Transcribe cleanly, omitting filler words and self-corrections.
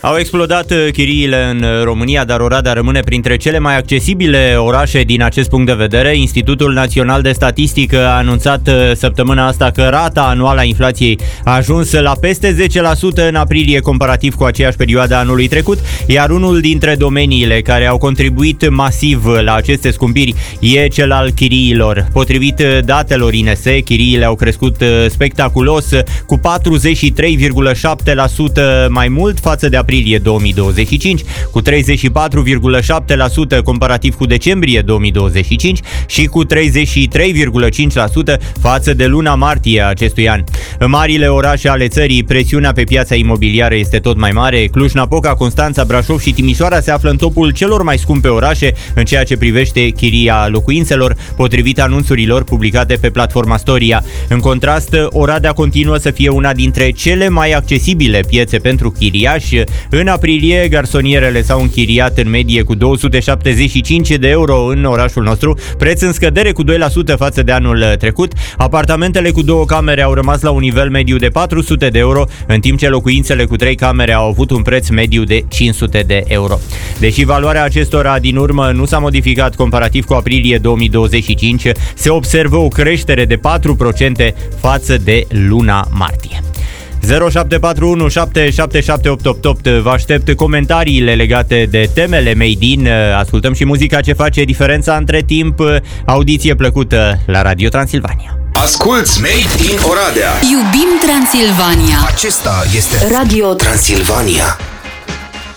Au explodat chiriile în România, dar Oradea rămâne printre cele mai accesibile orașe din acest punct de vedere. Institutul Național de Statistică a anunțat săptămâna asta că rata anuală a inflației a ajuns la peste 10% în aprilie comparativ cu aceeași perioadă anului trecut, iar unul dintre domeniile care au contribuit masiv la aceste scumpiri e cel al chiriilor. Potrivit datelor INS, chiriile au crescut spectaculos cu 43,7% mai mult față de aprilie 2025, cu 34,7% comparativ cu decembrie 2025 și cu 33,5% față de luna martie acestui an. În marile orașe ale țării, presiunea pe piața imobiliară este tot mai mare. Cluj-Napoca, Constanța, Brașov și Timișoara se află în topul celor mai scumpe orașe în ceea ce privește chiria locuințelor, potrivit anunțurilor publicate pe platforma Storia. În contrast, Oradea continuă să fie una dintre cele mai accesibile piețe pentru chiriași. În aprilie, garsonierele s-au închiriat în medie cu 275 de euro în orașul nostru, preț în scădere cu 2% față de anul trecut. Apartamentele cu 2 camere au rămas la un nivel mediu de 400 de euro, în timp ce locuințele cu 3 camere au avut un preț mediu de 500 de euro. Deși valoarea acestora din urmă nu s-a modificat comparativ cu aprilie 2025, se observă o creștere de 4% față de luna martie. 0741 777888. Vă aștept comentariile legate de temele Made in. Ascultăm și muzica ce face diferența între timp. Audiție plăcută la Radio Transilvania. Asculți Made in Oradea. Iubim Transilvania. Acesta este Radio Transilvania.